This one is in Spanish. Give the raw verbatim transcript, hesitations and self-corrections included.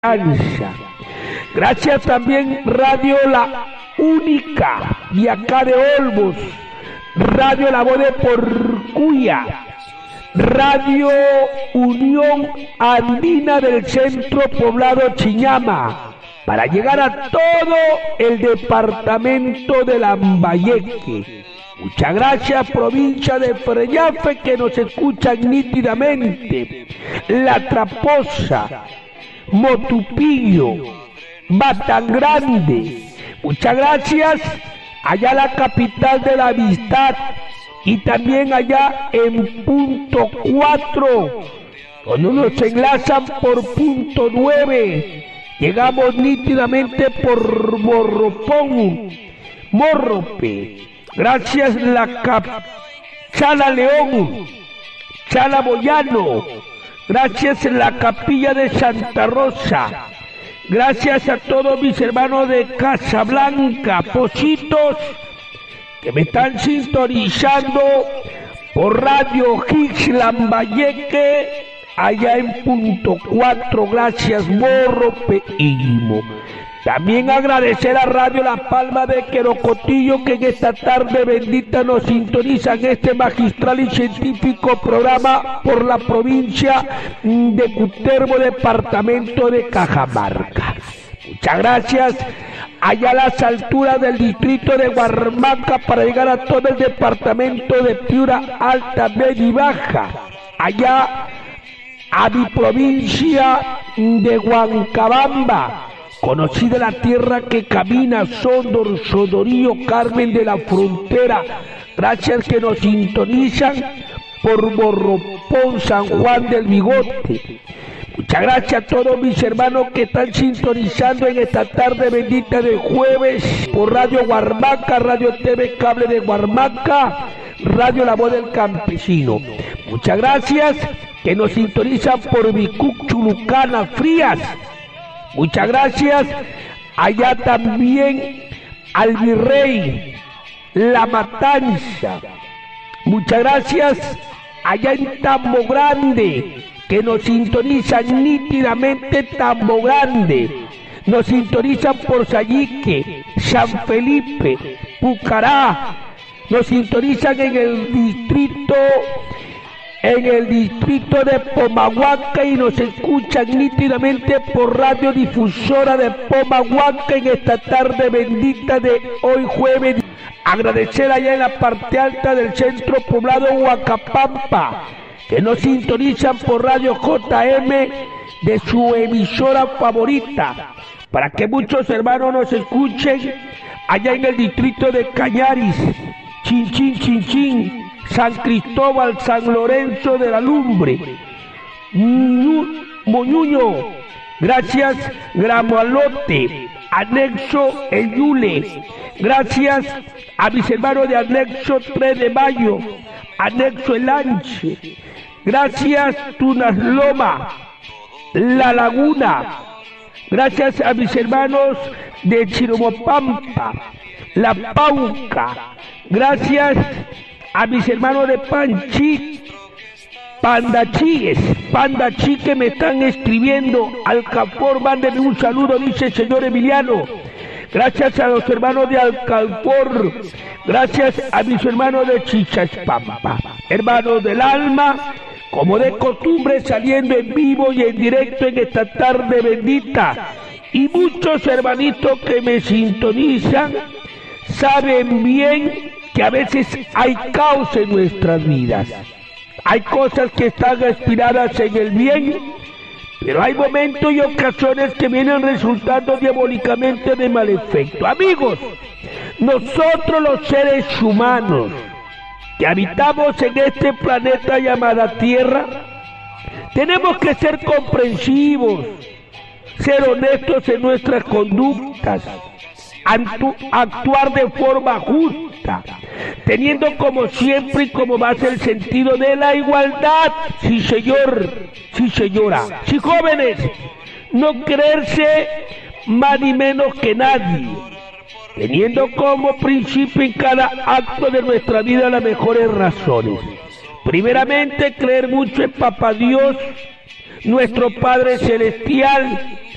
Ancha. Gracias también Radio La Única y acá de Olmos, Radio La Voz de Porcuya, Radio Unión Andina del Centro Poblado Chiñama, para llegar a todo el departamento de Lambayeque. Muchas gracias, provincia de Freyafe, que nos escuchan nítidamente. La Traposa, Motupillo, Batangrande. Muchas gracias allá la capital de la amistad y también allá en punto cuatro, cuando nos enlazan por punto nueve. Llegamos nítidamente por Morropón, Morrope. Gracias la cap Chala León, Chala Boyano. Gracias la capilla de Santa Rosa. Gracias a todos mis hermanos de Casablanca, Positos, que me están sintonizando por Radio Hits Lambayeque, allá en punto cuatro. Gracias, Morro Peímo. También agradecer a Radio La Palma de Querocotillo, que en esta tarde bendita nos sintonizan este magistral y científico programa por la provincia de Cutervo, departamento de Cajamarca. Muchas gracias allá a las alturas del distrito de Huarmaca para llegar a todo el departamento de Piura Alta, Media y Baja. Allá a mi provincia de Huancabamba, conocida la tierra que camina, Sondor, Sodorío, Carmen de la Frontera. Gracias que nos sintonizan por Morropón, San Juan del Bigote. Muchas gracias a todos mis hermanos que están sintonizando en esta tarde bendita de jueves por Radio Huarmaca, Radio T V Cable de Huarmaca, Radio La Voz del Campesino. Muchas gracias que nos sintonizan por Bicuc, Chulucana, Frías. Muchas gracias allá también al Virrey, La Matanza. Muchas gracias allá en Tambo Grande, que nos sintonizan nítidamente. Tambo Grande. Nos sintonizan por Sayique, San Felipe, Pucará. Nos sintonizan en el distrito en el distrito de Pomahuaca y nos escuchan nítidamente por Radio Difusora de Pomahuaca en esta tarde bendita de hoy jueves. Agradecer allá en la parte alta del centro poblado Huacapampa, que nos sintonizan por Radio J M de su emisora favorita, para que muchos hermanos nos escuchen allá en el distrito de Cañaris, Chinchín, Chinchín, San Cristóbal, San Lorenzo de la Lumbre, Moñuño. Gracias, Gramualote, Anexo El Yule. Gracias a mis hermanos de Anexo tres de Mayo, Anexo El Anche. Gracias, Tunas Loma, La Laguna. Gracias a mis hermanos de Chiromopampa, La Pauca. Gracias a mis hermanos de Panchi, Pandachíes, Pandachí, que me están escribiendo. Alcafor, mándenme un saludo, dice el señor Emiliano. Gracias a los hermanos de Alcafor. Gracias a mis hermanos de Chichaspampa, hermanos del alma, como de costumbre, saliendo en vivo y en directo en esta tarde bendita. Y muchos hermanitos que me sintonizan saben bien que a veces hay caos en nuestras vidas. Hay cosas que están aspiradas en el bien, pero hay momentos y ocasiones que vienen resultando diabólicamente de mal efecto. Amigos, nosotros los seres humanos que habitamos en este planeta llamada Tierra, tenemos que ser comprensivos, ser honestos en nuestras conductas, actuar de forma justa, teniendo como siempre y como base el sentido de la igualdad. Sí, señor, sí, señora. Sí, jóvenes, no creerse más ni menos que nadie, teniendo como principio en cada acto de nuestra vida las mejores razones. Primeramente, creer mucho en Papá Dios, nuestro Padre Celestial,